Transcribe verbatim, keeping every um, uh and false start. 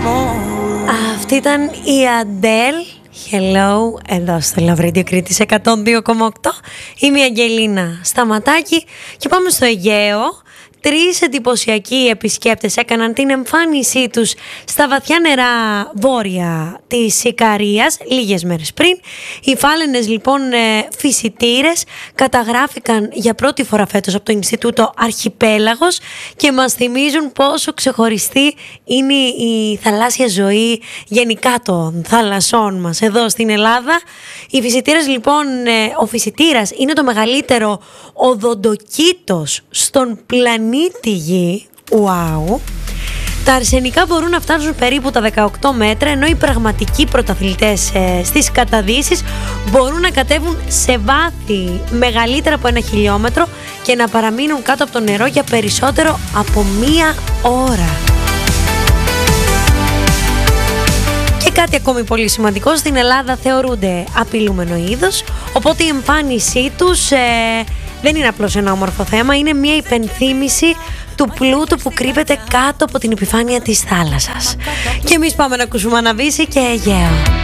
Αυτή ήταν η Adele. Hello, εδώ στο Love Radio Κρήτης εκατόν δύο κόμμα οκτώ. Είμαι η Αγγελίνα Σταματάκη και πάμε στο Αιγαίο. Τρεις εντυπωσιακοί επισκέπτες έκαναν την εμφάνισή τους στα βαθιά νερά βόρεια της Ικαρίας λίγες μέρες πριν. Οι φάλαινες λοιπόν φυσιτήρες καταγράφηκαν για πρώτη φορά φέτος από το Ινστιτούτο Αρχιπέλαγος και μας θυμίζουν πόσο ξεχωριστή είναι η θαλάσσια ζωή γενικά των θαλασσών μας εδώ στην Ελλάδα. Οι φυσιτήρες λοιπόν, ο φυσιτήρας είναι το μεγαλύτερο οδοντοκήτος στον πλανήτη Γη. Wow. Τα αρσενικά μπορούν να φτάσουν περίπου τα δεκαοκτώ μέτρα, ενώ οι πραγματικοί πρωταθλητές ε, στις καταδύσεις μπορούν να κατέβουν σε βάθη μεγαλύτερα από ένα χιλιόμετρο και να παραμείνουν κάτω από το νερό για περισσότερο από μία ώρα. Και κάτι ακόμη πολύ σημαντικό, στην Ελλάδα θεωρούνται απειλούμενο είδος, οπότε η εμφάνισή τους ε, δεν είναι απλώς ένα όμορφο θέμα, είναι μια υπενθύμηση του πλούτου που κρύβεται κάτω από την επιφάνεια της θάλασσας. Και εμείς πάμε να ακούσουμε Αναβίση και Αιγαίο.